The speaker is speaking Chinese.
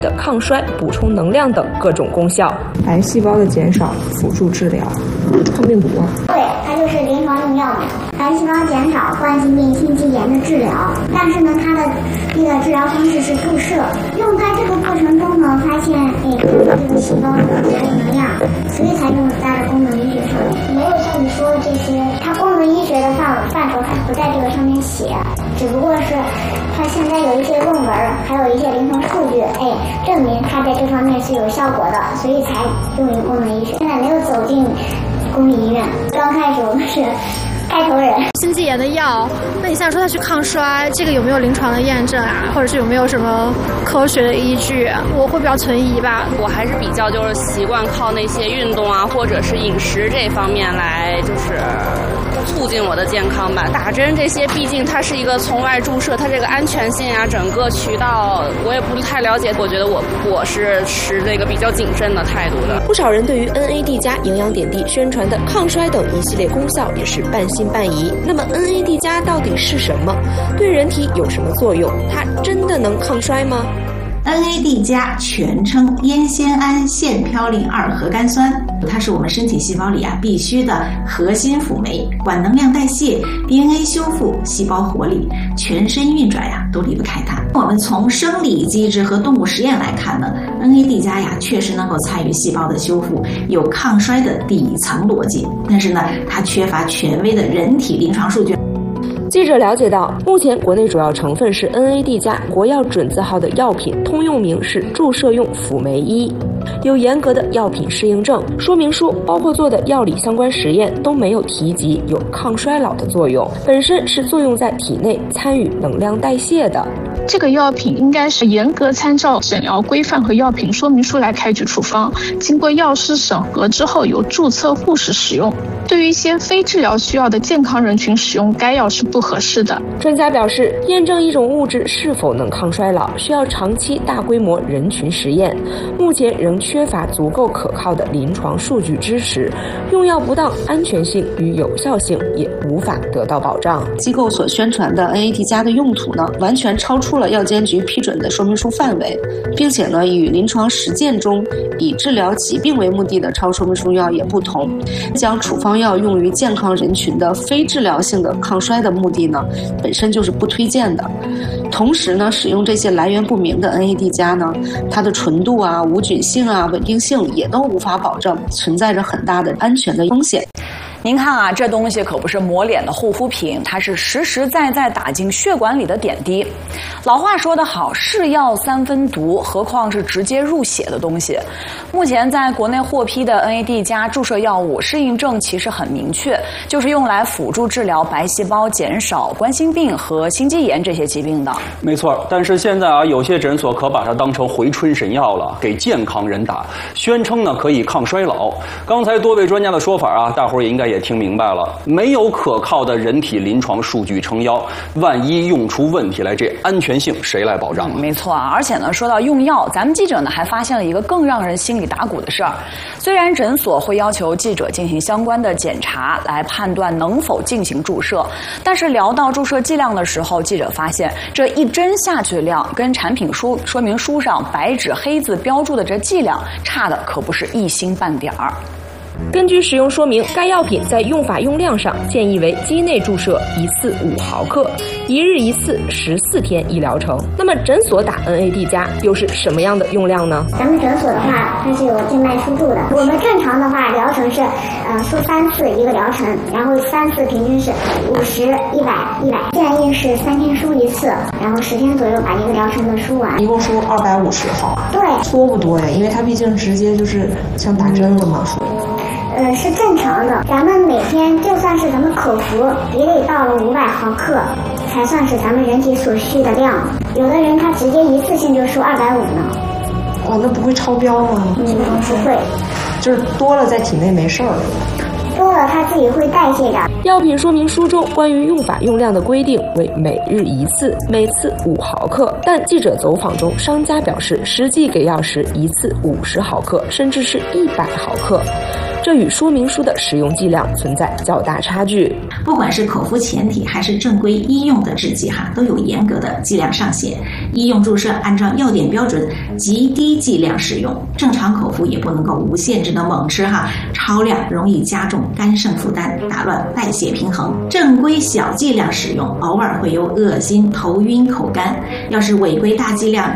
的抗衰、补充能量等各种功效。 癌细胞的减少辅助治疗抗病毒啊。 对，它就是临床用药嘛，癌细胞减少、冠心病、心肌炎的治疗。但是呢，它的这个治疗方式是注射。用它这个过程中呢，发现这个细胞还有能量，所以才用在了功能医学上面。没有像你说的这些，它功能医学的范畴它不在这个上面写，只不过是它现在有一些论文，还有一些临床数据，证明它在这方面是有效果的，所以才用于功能医学。现在没有走进公立医院，刚开始我们是开头人。 心肌炎的药，那你像说它去抗衰，这个有没有临床的验证啊？或者是有没有什么科学的依据？我会比较存疑吧。 我还是比较就是习惯靠那些运动啊，或者是饮食这方面来就是促进我的健康吧。打针这些毕竟它是一个从外注射，它这个安全性啊，整个渠道我也不是太了解。我觉得我是持这个比较谨慎的态度的。 不少人对于 NAD 加营养点滴宣传的抗衰等一系列功效也是半信半疑。那么 NAD 加到底是什么？对人体有什么作用？它真的能抗衰吗 ？NAD 加全称烟酰胺腺嘌呤2核苷酸，它是我们身体细胞里必须的核心辅酶，管能量代谢、DNA 修复、细胞活力、全身运转都离不开它。我们从生理机制和动物实验来看呢， NAD 加确实能够参与细胞的修复，有抗衰的底层逻辑，但是呢，它缺乏权威的人体临床数据。 记者了解到，目前国内主要成分是 NAD 加国药准字号的药品，通用名是注射用辅酶1，有严格的药品适应症，说明书包括做的药理相关实验都没有提及有抗衰老的作用，本身是作用在体内参与能量代谢的。 这个药品应该是严格参照诊疗规范和药品说明书来开具处方，经过药师审核之后由注册护士使用。对于一些非治疗需要的健康人群使用该药是不合适的。 专家表示，验证一种物质是否能抗衰老，需要长期大规模人群实验，目前仍缺乏足够可靠的临床数据支持，用药不当，安全性与有效性也无法得到保障。 机构所宣传的 NAD 加的用途呢，完全超出了药监局批准的说明书范围，并且呢，与临床实践中以治疗疾病为目的的超说明书药也不同。将处方药用于健康人群的非治疗性的抗衰的目的呢，本身就是不推荐的。同时呢，使用这些来源不明的 NAD 加呢，它的纯度啊、无菌性啊、稳定性也都无法保证，存在着很大的安全的风险。 您看啊，这东西可不是抹脸的护肤品，它是实实在在打进血管里的点滴。老话说得好，是药三分毒，何况是直接入血的东西。目前在国内获批的 NAD 加注射药物适应症其实很明确，就是用来辅助治疗白细胞减少、冠心病和心肌炎这些疾病的。 没错，但是现在啊，有些诊所可把它当成回春神药了，给健康人打，宣称呢可以抗衰老。刚才多位专家的说法啊，大伙儿也应该也听明白了，没有可靠的人体临床数据撑腰，万一用出问题来，这安全性谁来保障啊？ 没错啊，而且呢，说到用药，咱们记者呢还发现了一个更让人心里打鼓的事儿。虽然诊所会要求记者进行相关的检查来判断能否进行注射，但是聊到注射剂量的时候，记者发现这一针下去的量跟产品说明书上白纸黑字标注的这剂量差的可不是一星半点儿。 根据使用说明，该药品在用法用量上建议为机内注射一次5毫克，一日一次，14天一疗程。那么诊所打 NAD 加又是什么样的用量呢？ 咱们诊所的话，它是有静脉输注的。我们正常的话，疗程是输3次一个疗程，然后3次平均是50、100，建议是3天输1次，然后10天左右把一个疗程的输完。 一共输250毫。 对， 多不多呀？因为它毕竟直接就是像打针了嘛，属于。 是正常的。咱们每天就算是咱们口服，也得到了500毫克，才算是咱们人体所需的量。有的人他直接一次性就输250呢。 哦，那不会超标吗？ 不会， 就是多了在体内没事儿。 多了它自己会代谢的。 药品说明书中关于用法用量的规定为每日1次，每次5毫克。但记者走访中，商家表示实际给药时1次50毫克，甚至是100毫克。 这与说明书的使用剂量存在较大差距。 不管是口服前体还是正规医用的制剂都有严格的剂量上限。医用注射按照药典标准极低剂量使用，正常口服也不能够无限制的猛吃超量容易加重肝肾负担，打乱代谢平衡。正规小剂量使用，偶尔会有恶心、头晕、口干；要是违规大剂量